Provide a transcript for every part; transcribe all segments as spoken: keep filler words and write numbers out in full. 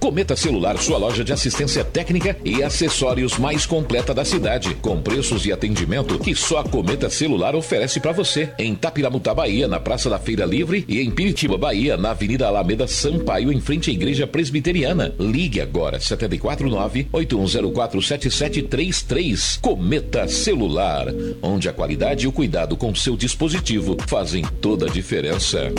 Cometa Celular, sua loja de assistência técnica e acessórios mais completa da cidade, com preços e atendimento que só a Cometa Celular oferece para você. Em Tapiramutá, Bahia, na Praça da Feira Livre, e em Piritiba, Bahia, na Avenida Alameda Sampaio, em frente à Igreja Presbiteriana. Ligue agora, sete quatro nove, oito um zero quatro, sete sete três três. Cometa Celular, onde a qualidade e o cuidado com seu dispositivo fazem toda a diferença.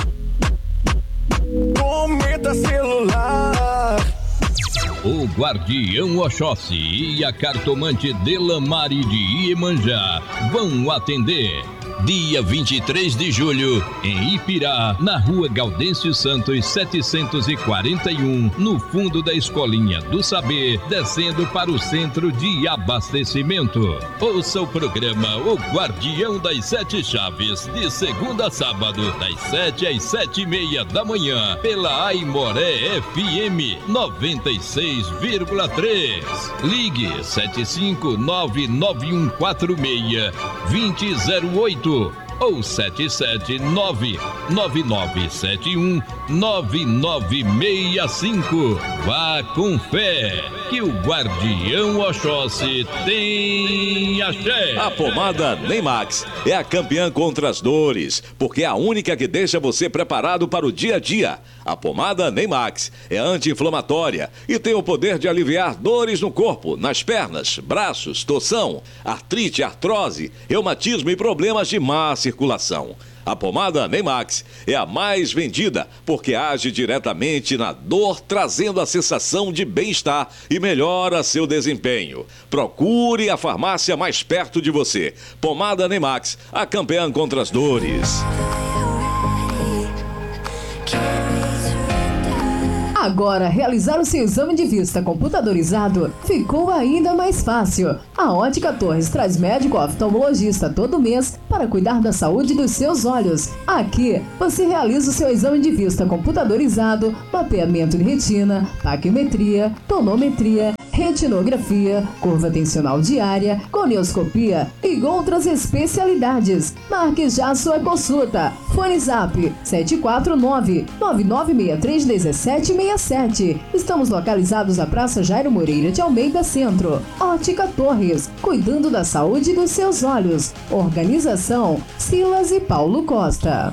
Cometa Celular. O Guardião Oxóssi e a cartomante Delamare de Iemanjá vão atender dia vinte e três de julho, em Ipirá, na rua Gaudêncio Santos setecentos e quarenta e um, no fundo da Escolinha do Saber, descendo para o centro de abastecimento. Ouça o programa O Guardião das Sete Chaves, de segunda a sábado, das sete às sete e meia da manhã, pela Aimoré F M noventa e seis vírgula três. Ligue sete cinco nove nove um quatro seis dois zero oito ou sete sete nove nove nove sete um nove nove seis cinco. Vá com fé, que o Guardião Oxóssi tem axé. A pomada Neymax é a campeã contra as dores, porque é a única que deixa você preparado para o dia a dia. A pomada Neymax é anti-inflamatória e tem o poder de aliviar dores no corpo, nas pernas, braços, torção, artrite, artrose, reumatismo e problemas de má circulação. A pomada Neymax é a mais vendida porque age diretamente na dor, trazendo a sensação de bem-estar e melhora seu desempenho. Procure a farmácia mais perto de você. Pomada Neymax, a campeã contra as dores. Agora, realizar o seu exame de vista computadorizado ficou ainda mais fácil. A Ótica Torres traz médico oftalmologista todo mês para cuidar da saúde dos seus olhos. Aqui, você realiza o seu exame de vista computadorizado, mapeamento de retina, taquimetria, tonometria, retinografia, curva tensional diária, conioscopia e outras especialidades. Marque já sua consulta. Fone Zap sete quatro nove, nove nove seis três um sete seis sete. Estamos localizados na Praça Jairo Moreira de Almeida Centro. Ótica Torres, cuidando da saúde dos seus olhos. Organização Silas e Paulo Costa.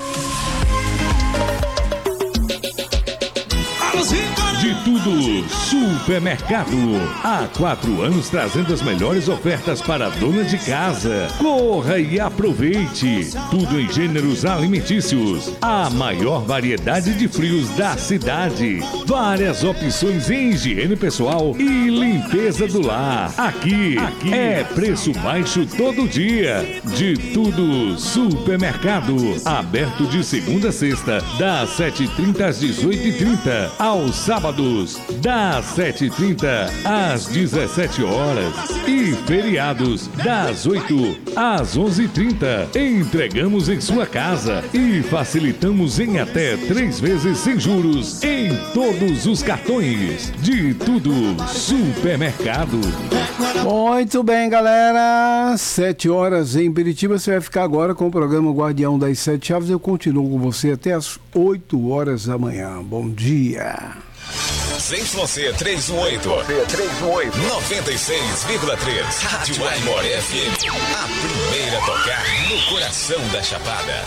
De tudo, Supermercado. Há quatro anos trazendo as melhores ofertas para a dona de casa. Corra e aproveite. Tudo em gêneros alimentícios. A maior variedade de frios da cidade. Várias opções em higiene pessoal e limpeza do lar. Aqui, Aqui é preço baixo todo dia. De tudo, Supermercado. Aberto de segunda a sexta, das sete e trinta às dezoito e trinta. Aos sábados, das sete e trinta às dezessete horas. E feriados, das oito às onze e trinta. Entregamos em sua casa e facilitamos em até três vezes sem juros em todos os cartões. De tudo, Supermercado. Muito bem, galera. Sete horas em Piritiba. Você vai ficar agora com o programa Guardião das Sete Chaves. Eu continuo com você até as oito horas da manhã. Bom dia. Z Y trezentos e dezoito, noventa e seis vírgula três, Rádio Aimoré F M, a primeira a tocar no coração da Chapada.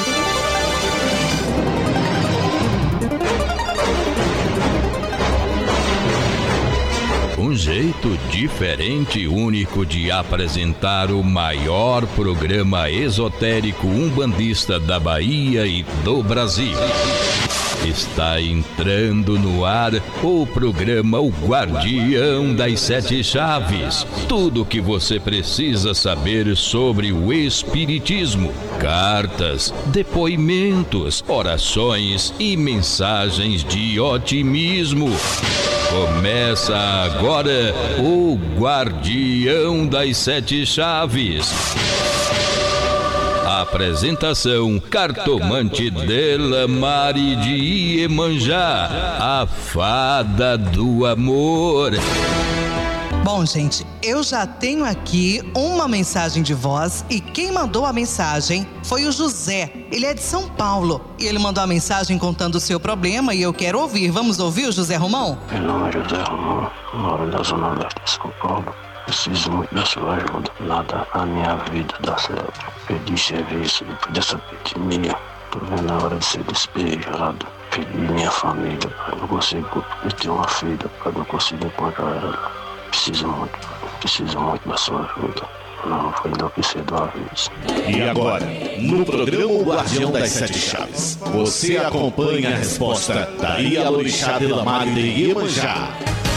Um jeito diferente e único de apresentar o maior programa esotérico umbandista da Bahia e do Brasil. Está entrando no ar o programa O Guardião das Sete Chaves. Tudo o que você precisa saber sobre o espiritismo, cartas, depoimentos, orações e mensagens de otimismo. Começa agora o Guardião das Sete Chaves. Apresentação: Cartomante Delamare de Iemanjá, a fada do amor. Bom, gente, eu já tenho aqui uma mensagem de voz e quem mandou a mensagem foi o José. Ele é de São Paulo e ele mandou a mensagem contando o seu problema e eu quero ouvir. Vamos ouvir o José Romão? Meu nome é José Romão, moro na Zona Leste de São Paulo. Preciso muito da sua ajuda. Nada na minha vida dá certo. Perdi serviço depois dessa epidemia. Tô vendo a hora de ser despejado. Perdi minha família, pai. Não consigo ter uma filha, pai. Não consigo encontrar ela. Preciso muito, preciso muito da sua ajuda. Não vou enlouquecer de uma vez. E agora, no programa O Guardião das Sete Chaves, você acompanha a resposta da Ialorixá Delamare de Iemanjá.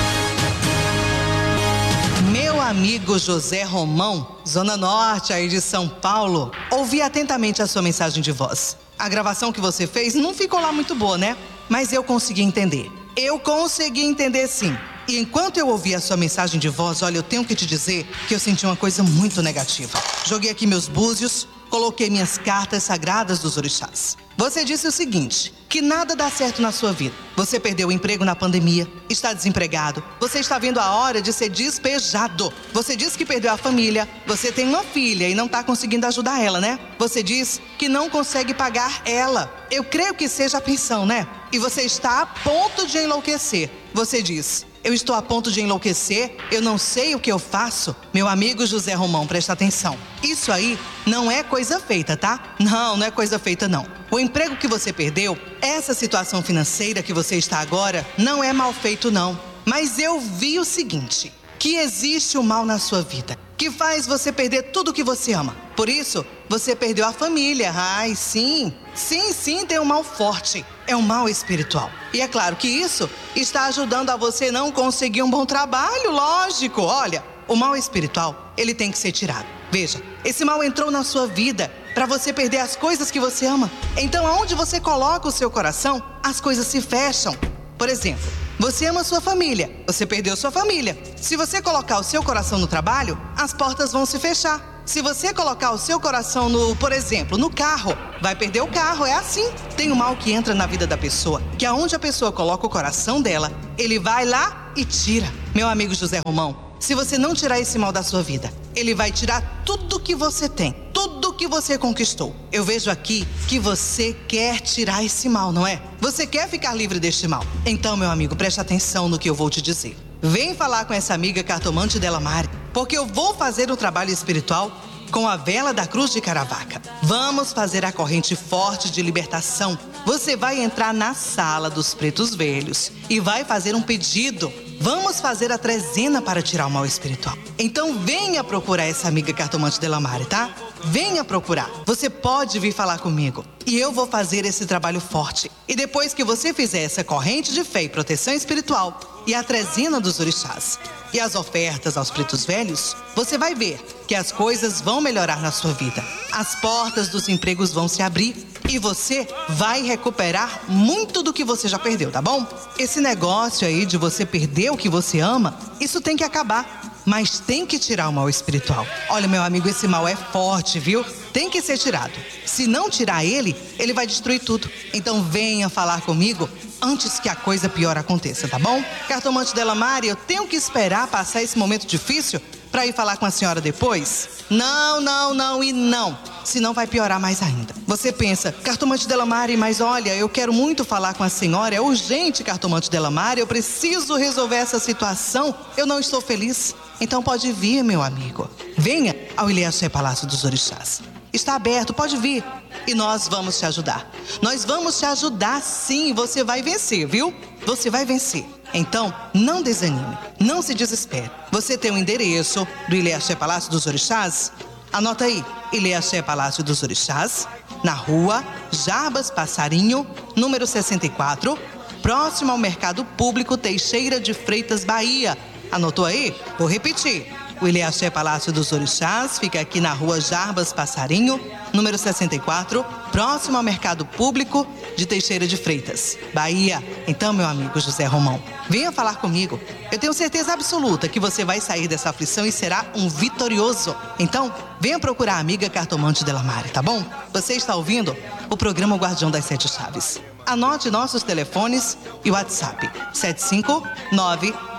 Meu amigo José Romão, Zona Norte aí de São Paulo, ouvi atentamente a sua mensagem de voz. A gravação que você fez não ficou lá muito boa, né? Mas eu consegui entender. Eu consegui entender sim. E enquanto eu ouvi a sua mensagem de voz, olha, eu tenho que te dizer que eu senti uma coisa muito negativa. Joguei aqui meus búzios, coloquei minhas cartas sagradas dos orixás. Você disse o seguinte, que nada dá certo na sua vida. Você perdeu o emprego na pandemia, está desempregado, você está vendo a hora de ser despejado. Você disse que perdeu a família, você tem uma filha e não está conseguindo ajudar ela, né? Você diz que não consegue pagar ela. Eu creio que seja a pensão, né? E você está a ponto de enlouquecer. Você diz... Eu estou a ponto de enlouquecer, eu não sei o que eu faço. Meu amigo José Romão, presta atenção. Isso aí não é coisa feita, tá? Não, não é coisa feita, não. O emprego que você perdeu, essa situação financeira que você está agora, não é mal feito, não. Mas eu vi o seguinte, que existe o mal na sua vida, que faz você perder tudo que você ama. Por isso, você perdeu a família. Ai, sim, sim, sim, tem um mal forte. É um mal espiritual. E é claro que isso está ajudando a você não conseguir um bom trabalho, lógico. Olha, o mal espiritual, ele tem que ser tirado. Veja, esse mal entrou na sua vida para você perder as coisas que você ama. Então, aonde você coloca o seu coração, as coisas se fecham. Por exemplo, você ama sua família, você perdeu sua família. Se você colocar o seu coração no trabalho, as portas vão se fechar. Se você colocar o seu coração no, por exemplo, no carro, vai perder o carro, é assim. Tem um mal que entra na vida da pessoa, que aonde a pessoa coloca o coração dela, ele vai lá e tira. Meu amigo José Romão, se você não tirar esse mal da sua vida, ele vai tirar tudo que você tem, tudo que você conquistou. Eu vejo aqui que você quer tirar esse mal, não é? Você quer ficar livre deste mal. Então, meu amigo, preste atenção no que eu vou te dizer. Vem falar com essa amiga cartomante Delamare, porque eu vou fazer o trabalho espiritual com a vela da cruz de Caravaca. Vamos fazer a corrente forte de libertação. Você vai entrar na sala dos pretos velhos e vai fazer um pedido. Vamos fazer a trezena para tirar o mal espiritual. Então venha procurar essa amiga cartomante Delamare, tá? Venha procurar. Você pode vir falar comigo e eu vou fazer esse trabalho forte. E depois que você fizer essa corrente de fé e proteção espiritual e a trezena dos orixás e as ofertas aos pretos velhos, você vai ver que as coisas vão melhorar na sua vida. As portas dos empregos vão se abrir e você vai recuperar muito do que você já perdeu, tá bom? Esse negócio aí de você perder o que você ama, isso tem que acabar. Mas tem que tirar o mal espiritual. Olha, meu amigo, esse mal é forte, viu? Tem que ser tirado. Se não tirar ele, ele vai destruir tudo. Então venha falar comigo antes que a coisa pior aconteça, tá bom? Cartomante Delamare, eu tenho que esperar passar esse momento difícil para ir falar com a senhora depois? Não, não, não e não. Senão vai piorar mais ainda. Você pensa, cartomante Delamare, mas olha, eu quero muito falar com a senhora, é urgente, cartomante Delamare, eu preciso resolver essa situação, eu não estou feliz. Então pode vir, meu amigo. Venha ao Ilhéaxé Palácio dos Orixás. Está aberto, pode vir. E nós vamos te ajudar. Nós vamos te ajudar sim, você vai vencer, viu? Você vai vencer. Então, não desanime, não se desespere. Você tem o endereço do Ilhéaxé Palácio dos Orixás? Anota aí, Ilhéaxé Palácio dos Orixás, na rua Jarbas Passarinho, número sessenta e quatro, próximo ao Mercado Público Teixeira de Freitas, Bahia. Anotou aí? Vou repetir. O Ilhéaxé Palácio dos Orixás fica aqui na rua Jarbas Passarinho, número sessenta e quatro, próximo ao Mercado Público de Teixeira de Freitas, Bahia. Então, meu amigo José Romão, venha falar comigo. Eu tenho certeza absoluta que você vai sair dessa aflição e será um vitorioso. Então, venha procurar a amiga cartomante Delamare, tá bom? Você está ouvindo o programa O Guardião das Sete Chaves. Anote nossos telefones e WhatsApp. sete cinco nove,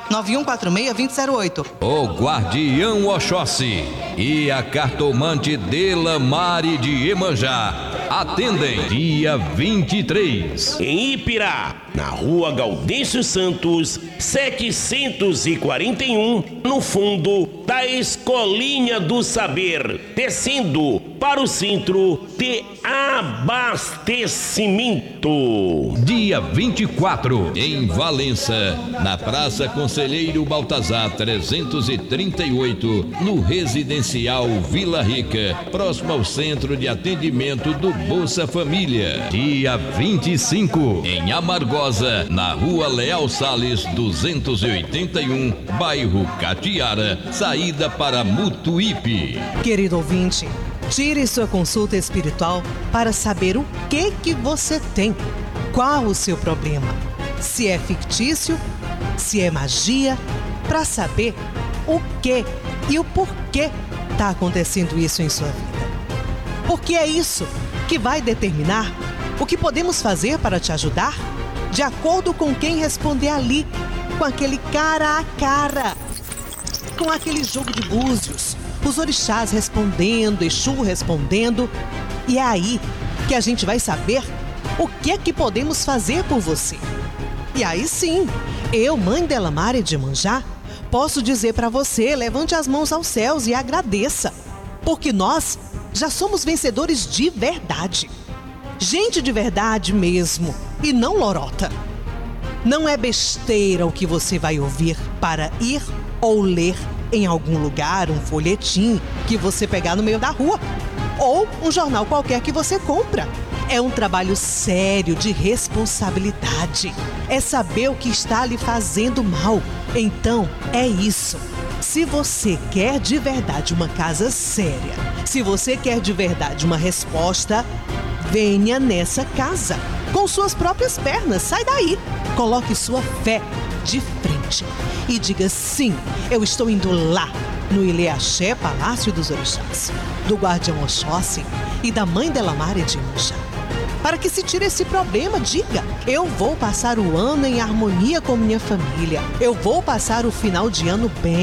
nove um quatro seis, dois zero zero oito. O Guardião Oxóssi e a cartomante Delamare de Iemanjá atendem dia vinte e três. Em Ipirá, na rua Gaudêncio Santos, setecentos e quarenta e um, no fundo da Escolinha do Saber, descendo para o centro de abastecimento. Dia vinte e quatro, em Valença, na Praça Conselheiro Baltazar trezentos e trinta e oito, no Residencial Vila Rica, próximo ao Centro de Atendimento do Bolsa Família. Dia vinte e cinco, em Amargosa, na Rua Leal Salles duzentos e oitenta e um, bairro Catiara, saída para Mutuípe. Querido ouvinte, tire sua consulta espiritual para saber o que que você tem. Qual o seu problema? Se é fictício, se é magia, para saber o que e o porquê está acontecendo isso em sua vida. Porque é isso que vai determinar o que podemos fazer para te ajudar, de acordo com quem responder ali, com aquele cara a cara, com aquele jogo de búzios, os orixás respondendo, Exu respondendo, e é aí que a gente vai saber o que é que podemos fazer por você. E aí sim, eu, mãe Delamare de Iemanjá, posso dizer para você, levante as mãos aos céus e agradeça, porque nós já somos vencedores de verdade. Gente de verdade mesmo, e não lorota. Não é besteira o que você vai ouvir para ir ou ler em algum lugar um folhetim que você pegar no meio da rua, ou um jornal qualquer que você compra. É um trabalho sério de responsabilidade. É saber o que está lhe fazendo mal. Então, é isso. Se você quer de verdade uma casa séria, se você quer de verdade uma resposta, venha nessa casa. Com suas próprias pernas, sai daí. Coloque sua fé de frente e diga sim, eu estou indo lá, no Ileaxé Palácio dos Orixás, do Guardião Oxóssi e da Mãe Delamare de Iemanjá. Para que se tire esse problema, diga, eu vou passar o ano em harmonia com minha família, eu vou passar o final de ano bem.